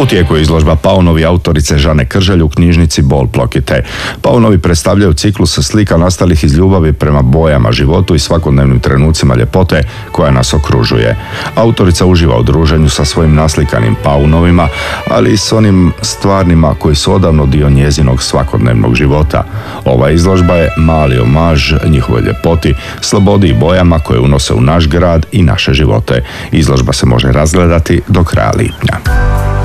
U tijeku je izložba Paunovi autorice Žane Krželj u knjižnici Bol Plokite. Paunovi predstavljaju ciklus slika nastalih iz ljubavi prema bojama, životu i svakodnevnim trenucima ljepote koja nas okružuje. Autorica uživa u druženju sa svojim naslikanim Paunovima, ali i s onim stvarnima koji su odavno dio njezinog svakodnevnog života. Ova izložba je mali omaž njihovoj ljepoti, slobodi i bojama koje unose u naš grad i naše živote. Izložba se može razgledati do kraja lipnja.